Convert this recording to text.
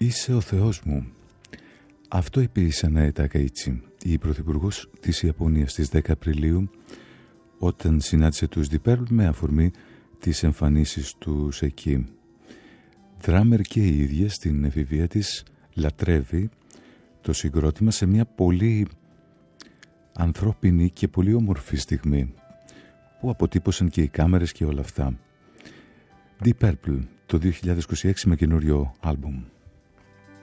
Είσαι ο Θεός μου. Αυτό είπε η Σανάε Τακαΐτσι, η πρωθυπουργός της Ιαπωνίας, στις 10 Απριλίου, όταν συνάντησε τους Deep Purple με αφορμή τις εμφανίσεις τους εκεί. Δράμερ και η ίδια στην εφηβεία της λατρεύει το συγκρότημα σε μια πολύ ανθρώπινη και πολύ όμορφη στιγμή που αποτύπωσαν και οι κάμερες και όλα αυτά. Deep Purple το 2026 με καινούριο άλμπουμ.